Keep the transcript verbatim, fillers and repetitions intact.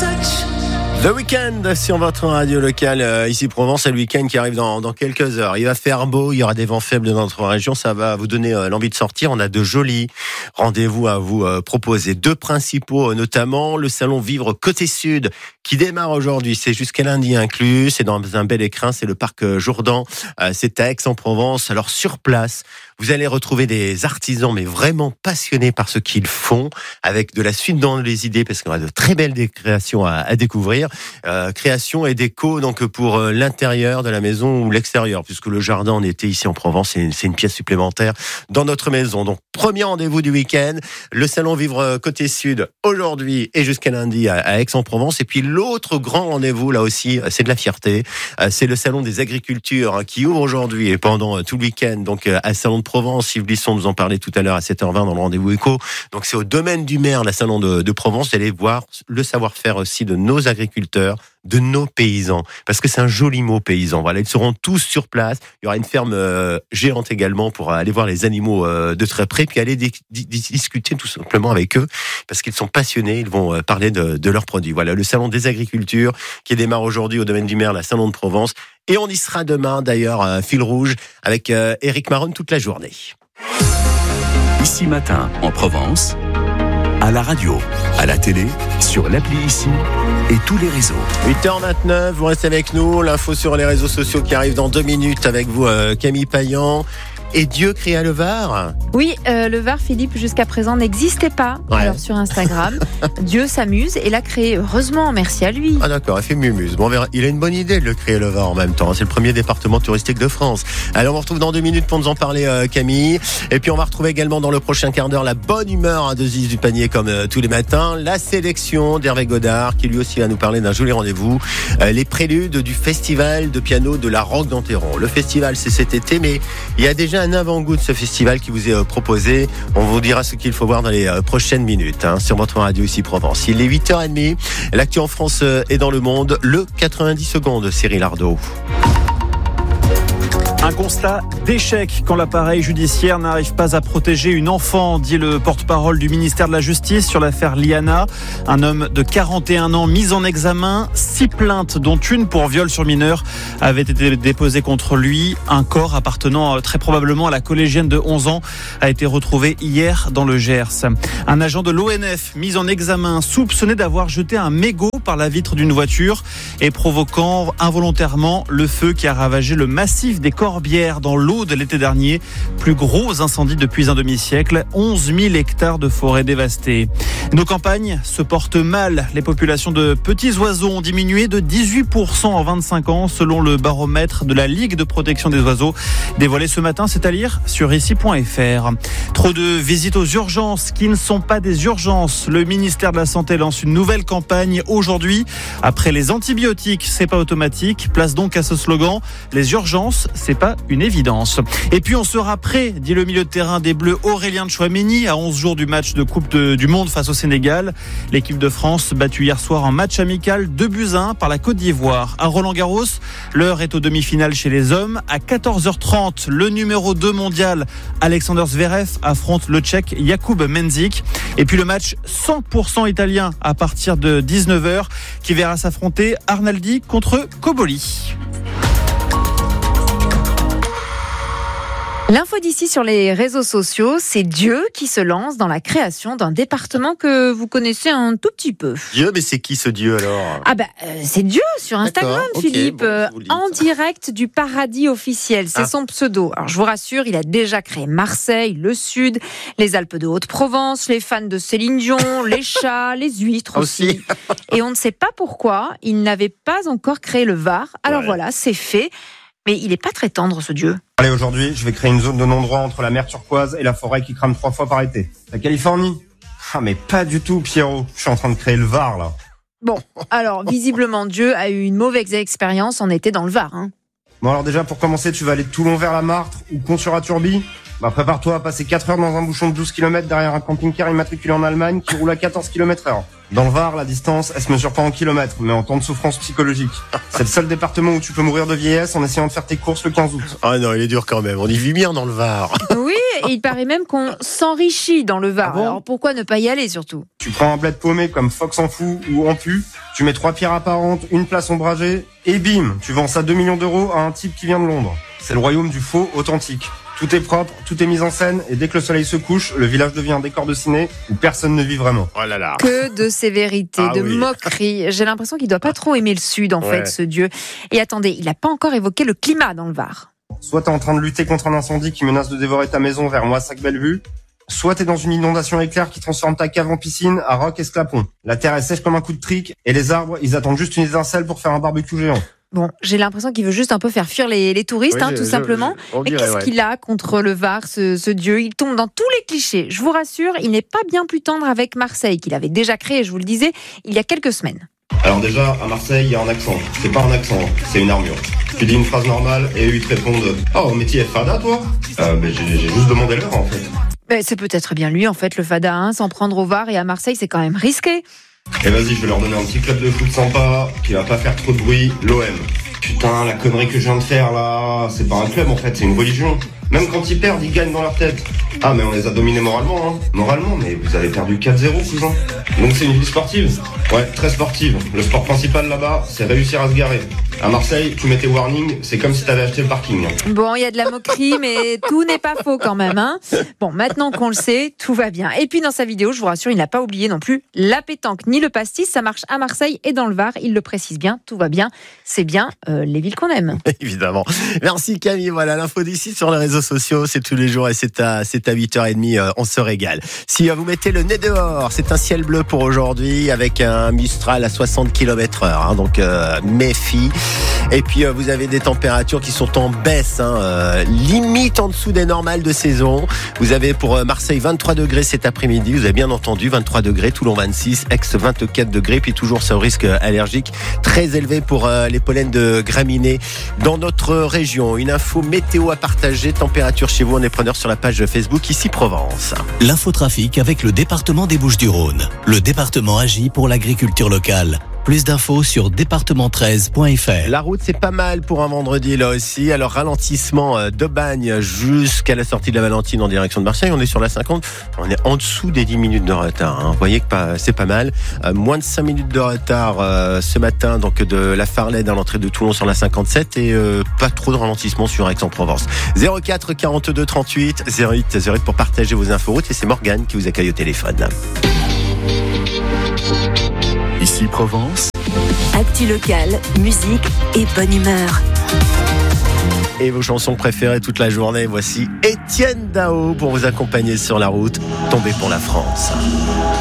The Weeknd sur votre radio locale, euh, ici Provence, c'est le week-end qui arrive dans, dans quelques heures. Il va faire beau, il y aura des vents faibles dans notre région, ça va vous donner euh, l'envie de sortir. On a de jolis rendez-vous à vous euh, proposer. Deux principaux, euh, notamment le salon Vivre Côté Sud qui démarre aujourd'hui. C'est jusqu'à lundi inclus, c'est dans un bel écrin, c'est le parc Jourdan, euh, c'est à Aix-en-Provence. Alors sur place, vous allez retrouver des artisans, mais vraiment passionnés par ce qu'ils font, avec de la suite dans les idées, parce qu'on a de très belles créations à, à découvrir. Euh, création et déco donc pour euh, l'intérieur de la maison ou l'extérieur, puisque le jardin en été ici en Provence, c'est une, c'est une pièce supplémentaire dans notre maison. Donc premier rendez-vous du week-end, le salon Vivre Côté Sud aujourd'hui et jusqu'à lundi à, à Aix-en-Provence. Et puis l'autre grand rendez-vous là aussi, c'est de la fierté, euh, c'est le salon des agricultures hein, qui ouvre aujourd'hui et pendant euh, tout le week-end donc euh, à Salon de Provence. Yves Lisson nous en parlait tout à l'heure à sept heures vingt dans le rendez-vous éco. Donc c'est au domaine du maire, la salon de, de Provence. Vous allez voir le savoir-faire aussi de nos agriculteurs, de nos paysans, parce que c'est un joli mot paysan. Voilà, ils seront tous sur place. Il y aura une ferme euh, géante également pour aller voir les animaux euh, de très près, puis aller di- di- discuter tout simplement avec eux, parce qu'ils sont passionnés. Ils vont euh, parler de, de leurs produits. Voilà, le salon des agricultures qui démarre aujourd'hui au domaine du maire, la salon de Provence, et on y sera demain d'ailleurs, un fil rouge avec euh, Éric Maron toute la journée. Ici Matin en Provence, à la radio, à la télé, sur l'appli Ici et tous les réseaux. huit heures vingt-neuf, vous restez avec nous. L'info sur les réseaux sociaux qui arrive dans deux minutes avec vous, euh, Camille Payan. Et Dieu créa le Var. Oui, euh, le Var, Philippe, jusqu'à présent n'existait pas. Ouais. Alors sur Instagram, Dieu s'amuse et l'a créé. Heureusement, merci à lui. Ah d'accord, il fait mumuse. Bon, on verra. Il a une bonne idée de le créer le Var en même temps. C'est le premier département touristique de France. Alors on vous retrouve dans deux minutes pour nous en parler, euh, Camille. Et puis on va retrouver également dans le prochain quart d'heure la bonne humeur hein, de Ziz du Panier comme euh, tous les matins. La sélection d'Hervé Godard qui lui aussi va nous parler d'un joli rendez-vous. Euh, les préludes du festival de piano de la Roque d'Enterron. Le festival c'est cet été, mais il y a déjà un avant-goût de ce festival qui vous est euh, proposé. On vous dira ce qu'il faut voir dans les euh, prochaines minutes hein, sur votre radio ici Provence. Il est huit heures trente. L'actu en France euh, et dans le monde. Le quatre-vingt-dix secondes, Cyril Ardo. Un constat d'échec quand l'appareil judiciaire n'arrive pas à protéger une enfant, dit le porte-parole du ministère de la Justice sur l'affaire Liana. Un homme de quarante et un ans mis en examen, six plaintes dont une pour viol sur mineur avaient été déposées contre lui. Un corps appartenant très probablement à la collégienne de onze ans a été retrouvé hier dans le Gers. Un agent de l'O N F mis en examen, soupçonné d'avoir jeté un mégot par la vitre d'une voiture et provoquant involontairement le feu qui a ravagé le massif des Corbières dans l'Aude l'été dernier. Plus gros incendie depuis un demi-siècle, onze mille hectares de forêt dévastés. Nos campagnes se portent mal. Les populations de petits oiseaux ont diminué de dix-huit pour cent en vingt-cinq ans selon le baromètre de la Ligue de protection des oiseaux dévoilé ce matin, c'est à lire sur ici point f r. Trop de visites aux urgences qui ne sont pas des urgences. Le ministère de la Santé lance une nouvelle campagne aujourd'hui. Après les antibiotiques, c'est pas automatique. Place donc à ce slogan, les urgences, c'est pas une évidence. Et puis on sera prêt, dit le milieu de terrain des Bleus Aurélien Tchouaméni, à onze jours du match de Coupe de, du Monde face au Sénégal. L'équipe de France battue hier soir en match amical deux buts à un par la Côte d'Ivoire. À Roland-Garros, l'heure est aux demi-finales chez les hommes. À quatorze heures trente, le numéro deux mondial Alexander Zverev affronte le Tchèque Jakub Mensik. Et puis le match cent pour cent italien à partir de dix-neuf heures qui verra s'affronter Arnaldi contre Koboli. L'info d'ici sur les réseaux sociaux, c'est Dieu qui se lance dans la création d'un département que vous connaissez un tout petit peu. Dieu, mais c'est qui ce Dieu alors? Ah bah euh, c'est Dieu sur Instagram, D'accord, okay, Philippe, bon, euh, vous le dites. en direct du paradis officiel, c'est Ah. son pseudo. Alors je vous rassure, il a déjà créé Marseille, le Sud, les Alpes de Haute-Provence, les fans de Céline Dion, les chats, les huîtres aussi. Aussi. Et on ne sait pas pourquoi il n'avait pas encore créé le Var. Alors Ouais. voilà, c'est fait. Mais il n'est pas très tendre ce Dieu. Allez, aujourd'hui, je vais créer une zone de non-droit entre la mer turquoise et la forêt qui crame trois fois par été. La Californie? Ah, mais pas du tout, Pierrot. Je suis en train de créer le Var, là. Bon, alors visiblement Dieu a eu une mauvaise expérience en été dans le Var. Hein. Bon, alors déjà, pour commencer, tu vas aller de Toulon vers la Martre ou Pont-sur-Aturbie. Bah prépare-toi à passer quatre heures dans un bouchon de douze kilomètres derrière un camping-car immatriculé en Allemagne qui roule à quatorze kilomètres heure. Dans le Var, la distance, elle se mesure pas en kilomètres, mais en temps de souffrance psychologique. C'est le seul département où tu peux mourir de vieillesse en essayant de faire tes courses le quinze août. Ah non, il est dur quand même. On y vit bien dans le Var. Oui, et il paraît même qu'on s'enrichit dans le Var. Ah bon ? Alors pourquoi ne pas y aller surtout ? Tu prends un bled paumé comme Fox en fou ou Ampu, tu mets trois pierres apparentes, une place ombragée, et bim, tu vends ça deux millions d'euros à un type qui vient de Londres. C'est le royaume du faux authentique. Tout est propre, tout est mis en scène, et dès que le soleil se couche, le village devient un décor de ciné où personne ne vit vraiment. Oh là là. Que de sévérité, Ah de oui. moquerie. J'ai l'impression qu'il doit pas trop aimer le sud, en Ouais. fait, ce dieu. Et attendez, il n'a pas encore évoqué le climat dans le Var. Soit t'es en train de lutter contre un incendie qui menace de dévorer ta maison vers Moissac-Bellevue, soit t'es dans une inondation éclair qui transforme ta cave en piscine à Roc-Esclapon. La terre est sèche comme un coup de trick, et les arbres, ils attendent juste une étincelle pour faire un barbecue géant. Bon, j'ai l'impression qu'il veut juste un peu faire fuir les, les touristes, Oui, hein, je- tout je- simplement. je- on Mais dirait, qu'est-ce ouais. qu'il a contre le Var, ce, ce dieu ? Il tombe dans tous les clichés. Je vous rassure, il n'est pas bien plus tendre avec Marseille, qu'il avait déjà créé, je vous le disais, il y a quelques semaines. Alors déjà, à Marseille, il y a un accent. C'est pas un accent, c'est une armure. Tu dis une phrase normale, et eux, ils te répondent « Oh, mais t'y es fada, toi ?» euh, ben, j'ai, j'ai juste demandé l'heure, en fait. Ben, c'est peut-être bien lui, en fait, le fada, hein, s'en prendre au Var et à Marseille, c'est quand même risqué. Et vas-y, je vais leur donner un petit club de foot sympa, qui va pas faire trop de bruit, l'O M. Putain, la connerie que je viens de faire, là, c'est pas un club, en fait, c'est une religion. Même quand ils perdent, ils gagnent dans leur tête. Ah, mais on les a dominés moralement, hein. Moralement, mais vous avez perdu quatre zéro, cousin. Donc c'est une ville sportive. Ouais, très sportive. Le sport principal là-bas, c'est réussir à se garer. À Marseille, tu mets tes warnings, c'est comme si t'avais acheté le parking. Bon, il y a de la moquerie, mais tout n'est pas faux quand même, hein. Bon, maintenant qu'on le sait, tout va bien. Et puis dans sa vidéo, je vous rassure, il n'a pas oublié non plus la pétanque ni le pastis. Ça marche à Marseille et dans le Var. Il le précise bien, tout va bien. C'est bien euh, les villes qu'on aime. Évidemment. Merci Camille. Voilà l'info d'ici sur les réseaux sociaux. C'est tous les jours et c'est à, c'est à huit heures trente. Euh, on se régale. Si euh, vous mettez le nez dehors, c'est un ciel bleu pour aujourd'hui avec un Mistral à soixante kilomètres heure. Hein, donc euh, méfie. Et puis euh, vous avez des températures qui sont en baisse, hein, euh, limite en dessous des normales de saison. Vous avez pour euh, Marseille vingt-trois degrés cet après-midi. Vous avez bien entendu vingt-trois degrés, Toulon vingt-six, Aix vingt-quatre degrés. Puis toujours ce risque allergique très élevé pour euh, les pollens de graminées dans notre région. Une info météo à partager, température chez vous, on est preneur sur la page Facebook Ici Provence. L'infotrafic avec le département des Bouches-du-Rhône. Le département agit pour l'agriculture locale. Plus d'infos sur département treize point f r. La route, c'est pas mal pour un vendredi là aussi. Alors ralentissement euh, de Bagne jusqu'à la sortie de la Valentine en direction de Marseille. On est sur la cinquante. On est en dessous des dix minutes de retard. Hein. Vous voyez que pas, c'est pas mal. Euh, moins de cinq minutes de retard euh, ce matin, donc de la Farlède à l'entrée de Toulon sur la cinquante-sept et euh, pas trop de ralentissement sur Aix-en-Provence. zéro quatre quarante-deux trente-huit zéro huit zéro huit pour partager vos infos routes et c'est Morgane qui vous accueille au téléphone. Ici Provence, Actu locale, musique et bonne humeur. Et vos chansons préférées toute la journée, voici Étienne Dao pour vous accompagner sur la route. Tombé pour la France.